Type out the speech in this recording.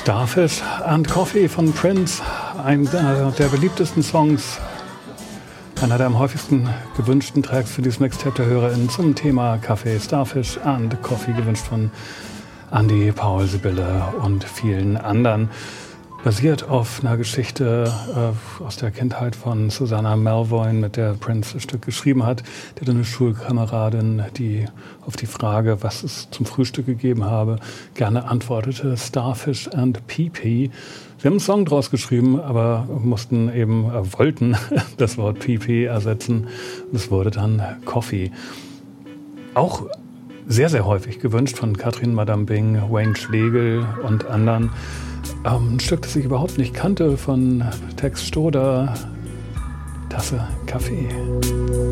Starfish and Coffee von Prince, einer der beliebtesten Songs, einer der am häufigsten gewünschten Tracks für dieses Mixtape der HörerInnen zum Thema Kaffee. Starfish and Coffee, gewünscht von Andy, Paul, Sibylle und vielen anderen. Basiert auf einer Geschichte aus der Kindheit von Susanna Melvoin, mit der Prince das Stück geschrieben hat. Die hatte eine Schulkameradin, die auf die Frage, was es zum Frühstück gegeben habe, gerne antwortete: Starfish and Pee-Pee. Sie haben einen Song draus geschrieben, aber wollten das Wort Pee-Pee ersetzen. Es wurde dann Coffee. Auch sehr, sehr häufig gewünscht von Katrin Madame Bing, Wayne Schlegel und anderen. Ein Stück, das ich überhaupt nicht kannte, von Tex Stoder, Tasse Kaffee.